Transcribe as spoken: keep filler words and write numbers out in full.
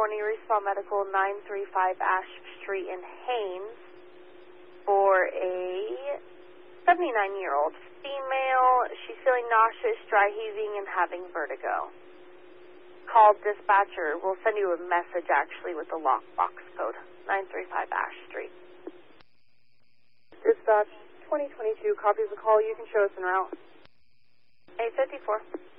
twenty, Respond Medical, nine three five Ash Street in Haines, for a seventy-nine-year-old female. She's feeling nauseous, dry heaving, and having vertigo. Call dispatcher. We'll send you a message, actually, with the lockbox code, nine three five Ash Street. Dispatch, twenty twenty-two, copy of the call. You can show us en route. eight fifty-four.